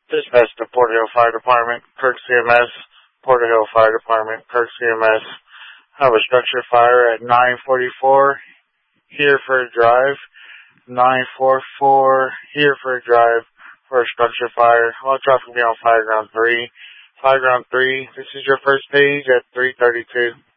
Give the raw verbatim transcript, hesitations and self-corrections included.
Dispatch to Porter Hill Fire Department, Kirk C M S, Porter Hill Fire Department, Kirk C M S. Have a structure fire at nine forty-four, here for a drive. nine forty-four, here for a drive for a structure fire. All traffic will be on Fire Ground three. Fire Ground three, this is your first page at three thirty-two.